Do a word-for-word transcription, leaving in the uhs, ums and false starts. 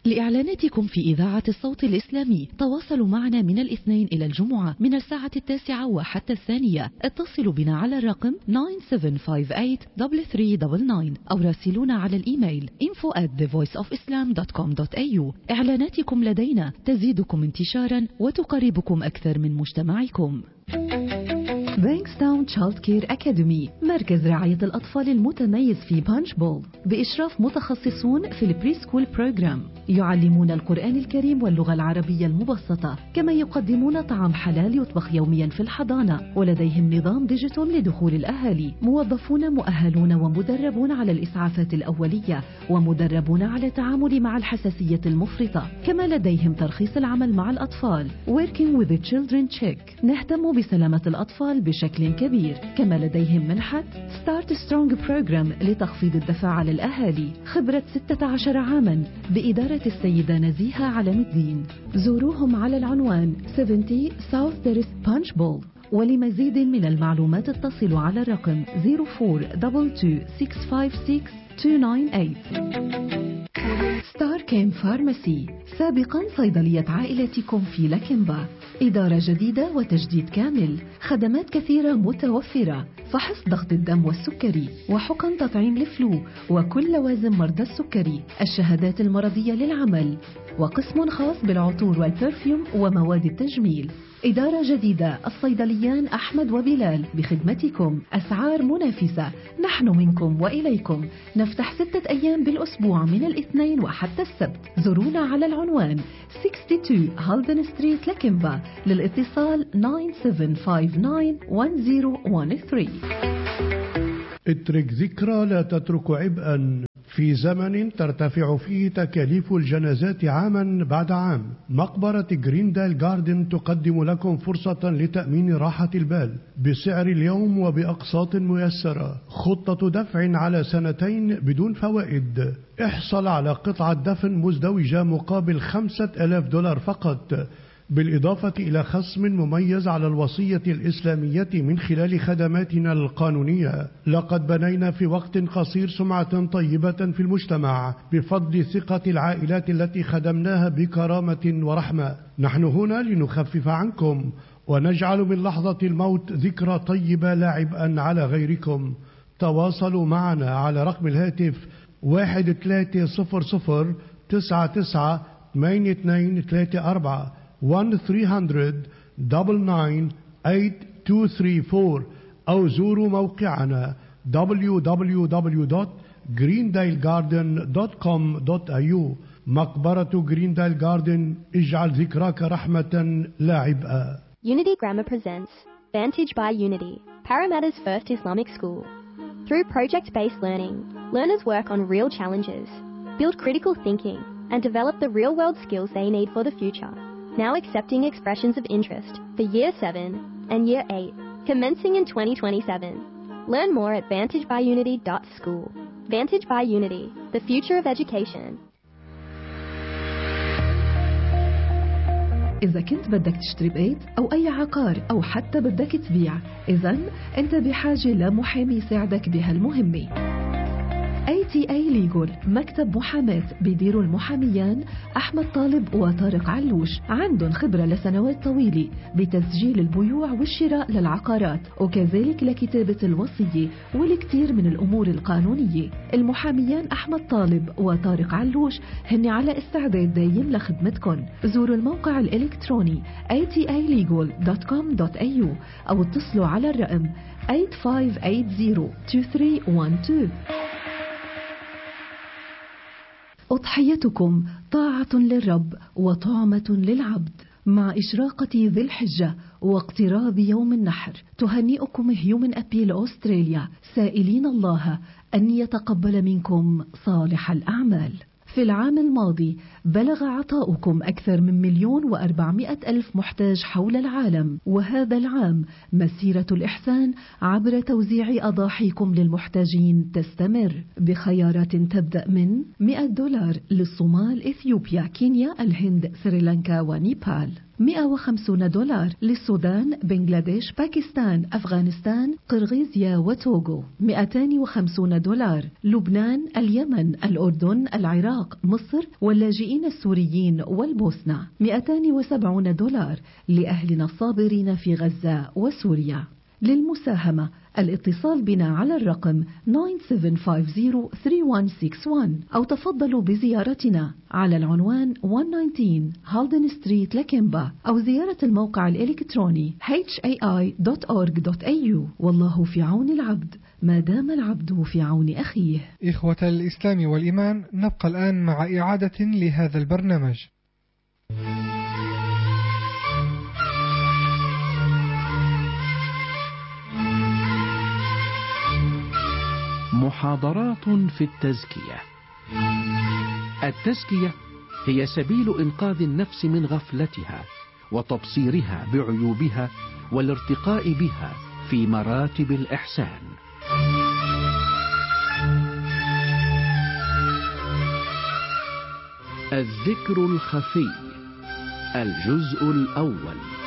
لإعلاناتكم في إذاعة الصوت الإسلامي تواصلوا معنا من الاثنين إلى الجمعة من الساعة التاسعة وحتى الثانية. اتصلوا بنا على الرقم تسعة سبعة خمسة ثمانية ثلاثة ثلاثة تسعة تسعة أو راسلونا على الإيميل info at the voice of islam dot com dot a u. إعلاناتكم لدينا تزيدكم انتشارا وتقربكم أكثر من مجتمعكم. بانكستاون تشايلد كير أكاديمي، مركز رعاية الأطفال المتميز في بانش بول بإشراف متخصصون في البري سكول بروجرام، يعلمون القرآن الكريم واللغة العربية المبسطة، كما يقدمون طعام حلال يطبخ يوميا في الحضانة، ولديهم نظام ديجيتال لدخول الأهالي، موظفون مؤهلون ومدربون على الإسعافات الأولية، ومدربون على التعامل مع الحساسية المفرطة، كما لديهم ترخيص العمل مع الأطفال Working with the Children Check. نهتم بسلامة الأطفال بشكل كبير، كما لديهم منحة Start Strong Program لتخفيض الدفع على الأهالي. خبرة ستة عشر عاما بإدارة السيدة نزيهة علم الدين. زوروهم على العنوان سبعين South Terrace Punchbowl. ولمزيد من المعلومات اتصلوا على الرقم صفر أربعة اثنين ستة خمسة ستة اثنين تسعة ثمانية. ستار كيم فارماسي، سابقا صيدلية عائلتكم في لكنبا. إدارة جديدة وتجديد كامل، خدمات كثيرة متوفرة، فحص ضغط الدم والسكري، وحقن تطعيم الفلو وكل لوازم مرضى السكري، الشهادات المرضية للعمل، وقسم خاص بالعطور والبرفيوم ومواد التجميل. إدارة جديدة، الصيدليان أحمد وبلال بخدمتكم، أسعار منافسة، نحن منكم وإليكم. نفتح ستة أيام بالأسبوع من الاثنين وحتى السبت. زورونا على العنوان اثنين وستين هالدن ستريت لكنبا. للاتصال تسعة سبعة خمسة تسعة واحد صفر واحد ثلاثة. اترك ذكرى لا تترك عبئا. في زمن ترتفع فيه تكاليف الجنازات عاما بعد عام، مقبرة جريندال جاردن تقدم لكم فرصة لتأمين راحة البال بسعر اليوم وبأقساط ميسرة. خطة دفع على سنتين بدون فوائد. احصل على قطعة دفن مزدوجة مقابل خمسة آلاف دولار فقط، بالإضافة إلى خصم مميز على الوصية الإسلامية من خلال خدماتنا القانونية. لقد بنينا في وقت قصير سمعة طيبة في المجتمع بفضل ثقة العائلات التي خدمناها بكرامة ورحمة. نحن هنا لنخفف عنكم ونجعل من لحظة الموت ذكرى طيبة لا عبئا على غيركم. تواصلوا معنا على رقم الهاتف واحد ثلاثة صفر صفر تسعة تسعة ثمانية اثنين ثلاثة أربعة واحد ثلاثمئة تسعة تسعة ثمانية اثنين ثلاثة أربعة أو زوروا موقعنا دبليو دبليو دبليو دوت جريندايل جاردن دوت كوم دوت إيه يو. مقبرة جريندايل جاردن، اجعل ذكراك رحمة لا عبئا. Unity Grammar presents Vantage by Unity, Parramatta's first Islamic school. Through project-based learning, learners work on real challenges, build critical thinking, and develop the real-world skills they need for the future. Now accepting expressions of interest for Year seven and Year eight, commencing in twenty twenty-seven. Learn more at vantage by unity dot school. Vantage by Unity, the future of education. إذا كنت بدك تشتري بيت أو أي عقار أو حتى بدك تبيع، إذن أنت بحاجة لمحامي يساعدك بهالمهمة. إيه تي إيه Legal، مكتب محاماة بيديروا المحاميان أحمد طالب وطارق علوش. عندهم خبرة لسنوات طويلة بتسجيل البيوع والشراء للعقارات، وكذلك لكتابة الوصية والكثير من الأمور القانونية. المحاميان أحمد طالب وطارق علوش هن على استعداد دايم لخدمتكم. زوروا الموقع الإلكتروني إيه تي إيه ليجل دوت كوم دوت إيه يو أو اتصلوا على الرقم ثمانية خمسة ثمانية صفر اثنين ثلاثة واحد اثنين. أضحيتكم طاعة للرب وطعمة للعبد. مع إشراقة ذي الحجة واقتراب يوم النحر، تهنئكم هيومن أبيل أستراليا سائلين الله أن يتقبل منكم صالح الأعمال. في العام الماضي بلغ عطاؤكم أكثر من مليون وأربعمائة ألف محتاج حول العالم، وهذا العام مسيرة الإحسان عبر توزيع أضاحيكم للمحتاجين تستمر بخيارات تبدأ من مئة دولار للصومال، إثيوبيا، كينيا، الهند، سريلانكا ونيبال. مئة وخمسين دولار. للسودان، بنغلاديش، باكستان، أفغانستان، قرغيزيا وتوغو مئتين وخمسين دولار. لبنان، اليمن، الأردن، العراق، مصر واللاجئين السوريين والبوسنة مئتين وسبعين دولار لأهلنا الصابرين في غزة وسوريا. للمساهمة الاتصال بنا على الرقم تسعة سبعة خمسة صفر ثلاثة واحد ستة واحد أو تفضلوا بزيارتنا على العنوان مئة وتسعة عشر هالدن ستريت لكيمبا أو زيارة الموقع الإلكتروني إتش إيه آي دوت أورغ دوت إيه يو. والله في عون العبد ما دام العبد في عون أخيه. إخوة الإسلام والإيمان، نبقى الآن مع إعادة لهذا البرنامج. محاضرات في التزكية. التزكية هي سبيل إنقاذ النفس من غفلتها وتبصيرها بعيوبها والارتقاء بها في مراتب الإحسان. الذكر الخفي، الجزء الأول.